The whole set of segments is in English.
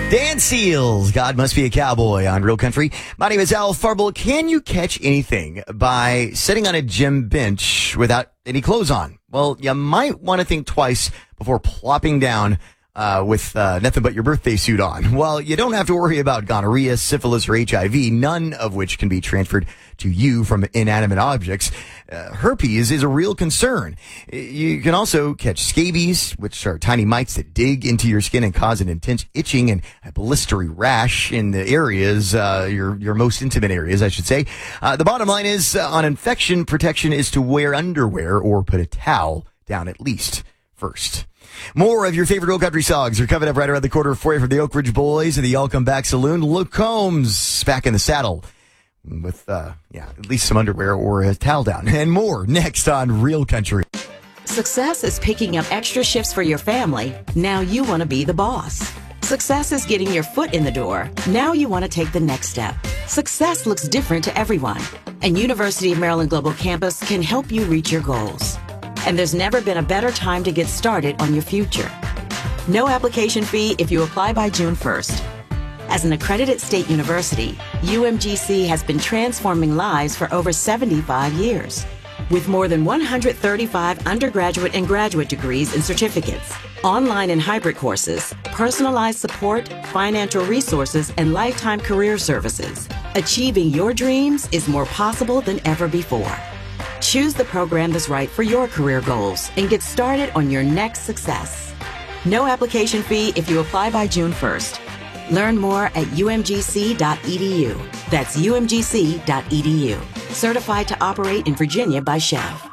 Dan Seals, God Must Be a Cowboy on Real Country. My name is Al Farble. Can you catch anything by sitting on a gym bench without any clothes on? Well, you might want to think twice before plopping down with nothing but your birthday suit on. Well, you don't have to worry about gonorrhea, syphilis, or HIV, none of which can be transferred to you from inanimate objects. Herpes is a real concern. You can also catch scabies, which are tiny mites that dig into your skin and cause an intense itching and a blistery rash in the areas, your most intimate areas, I should say. The bottom line is, on infection protection is to wear underwear or put a towel down at least first. More of your favorite Real Country songs are coming up right around the corner for you from the Oak Ridge Boys and the Y'all Come Back Saloon. Luke Combs back in the saddle with, at least some underwear or a towel down. And more next on Real Country. Success is picking up extra shifts for your family. Now you want to be the boss. Success is getting your foot in the door. Now you want to take the next step. Success looks different to everyone, and University of Maryland Global Campus can help you reach your goals. And there's never been a better time to get started on your future. No application fee if you apply by June 1st. As an accredited state university, UMGC has been transforming lives for over 75 years. With more than 135 undergraduate and graduate degrees and certificates, online and hybrid courses, personalized support, financial resources, and lifetime career services, achieving your dreams is more possible than ever before. Choose the program that's right for your career goals and get started on your next success. No application fee if you apply by June 1st. Learn more at umgc.edu. That's umgc.edu. Certified to operate in Virginia by Chev.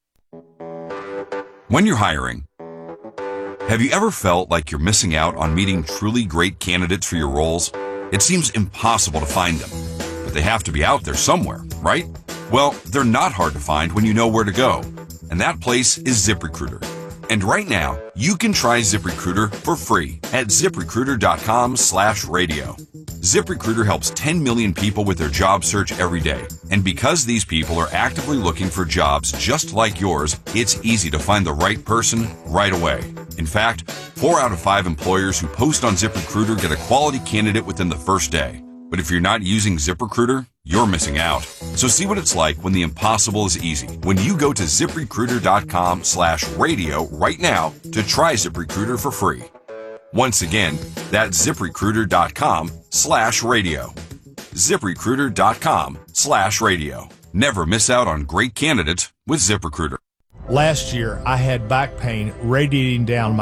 When you're hiring, have you ever felt like you're missing out on meeting truly great candidates for your roles? It seems impossible to find them, but they have to be out there somewhere, right? Well, they're not hard to find when you know where to go, and that place is ZipRecruiter. And right now, you can try ZipRecruiter for free at ZipRecruiter.com/radio. ZipRecruiter helps 10 million people with their job search every day. And because these people are actively looking for jobs just like yours, it's easy to find the right person right away. In fact, 4 out of 5 employers who post on ZipRecruiter get a quality candidate within the first day. But if you're not using ZipRecruiter, you're missing out. So see what it's like when the impossible is easy. When you go to ZipRecruiter.com/radio right now to try ZipRecruiter for free. Once again, that's ZipRecruiter.com/radio. ZipRecruiter.com/radio. Never miss out on great candidates with ZipRecruiter. Last year, I had back pain radiating down